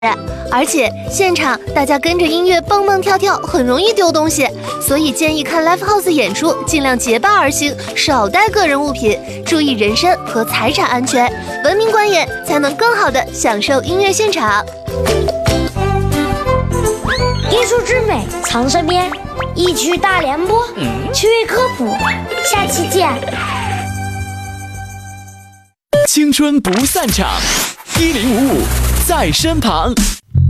而且现场大家跟着音乐蹦蹦跳跳，很容易丢东西，所以建议看 live house 演出尽量结伴而行，少带个人物品，注意人身和财产安全，文明观演才能更好的享受音乐现场。 艺术之美藏身边，一曲大联播，趣味科普，下期见。 青春不散场，1055在身旁。